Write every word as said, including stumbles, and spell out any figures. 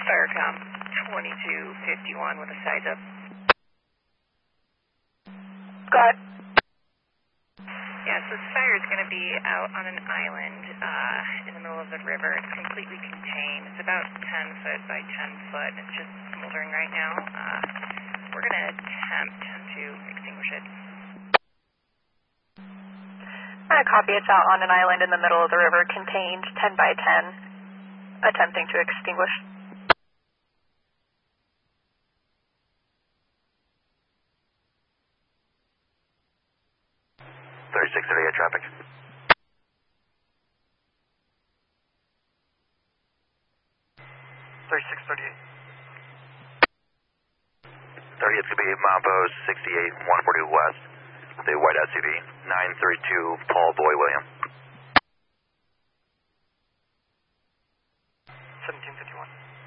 Firecom twenty-two fifty-one with a size up. Got it. Yeah, so this fire is going to be out on an island uh, in the middle of the river. It's completely contained. It's about ten foot by ten foot. It's just smoldering right now. Uh, we're going to attempt to extinguish it. I copy. It's out on an island in the middle of the river, contained, ten by ten, attempting to extinguish. thirty-six thirty-eight traffic. thirty-six thirty-eight. thirty, it's going to be Mambo sixty-eight one forty West, the white S U V, nine thirty-two Paul Boy William. seventeen fifty-one.